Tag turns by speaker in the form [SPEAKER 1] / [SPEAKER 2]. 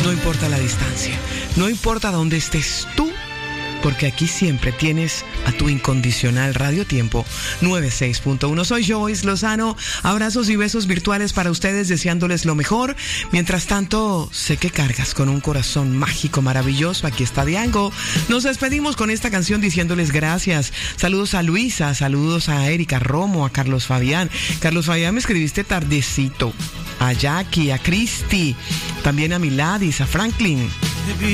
[SPEAKER 1] No importa la distancia, no importa dónde estés tú, porque aquí siempre tienes a tu incondicional Radio Tiempo 96.1. Soy Joyce Lozano. Abrazos y besos virtuales para ustedes, deseándoles lo mejor. Mientras tanto, sé que cargas con un corazón mágico, maravilloso. Aquí está Diango. Nos despedimos con esta canción diciéndoles gracias. Saludos a Luisa, saludos a Erika Romo, a Carlos Fabián. Carlos Fabián, me escribiste tardecito. A Jackie, a Cristi, también a Miladis, a Franklin.